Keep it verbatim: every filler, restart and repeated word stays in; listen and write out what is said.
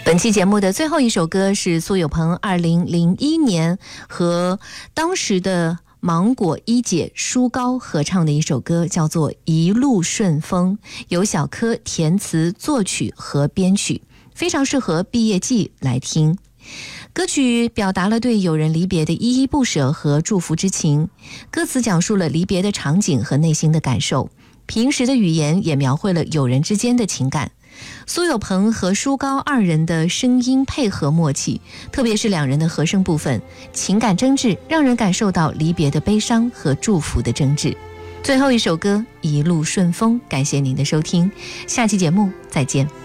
本期节目的最后一首歌是苏有朋二零零一年和当时的芒果一姐舒高合唱的一首歌，叫做《一路顺风》，由小柯填词作曲和编曲，非常适合毕业季来听。歌曲表达了对友人离别的依依不舍和祝福之情，歌词讲述了离别的场景和内心的感受，平时的语言也描绘了友人之间的情感。苏有朋和舒高二人的声音配合默契，特别是两人的和声部分，情感真挚，让人感受到离别的悲伤和祝福的真挚。最后一首歌《一路顺风》，感谢您的收听，下期节目再见。